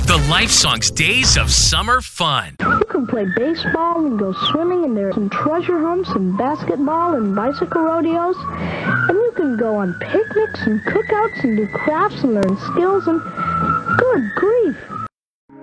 The Life Songs Days of Summer Fun. You can play baseball and go swimming, and there's some treasure hunts and basketball and bicycle rodeos. And you can go on picnics and cookouts and do crafts and learn skills and, good grief,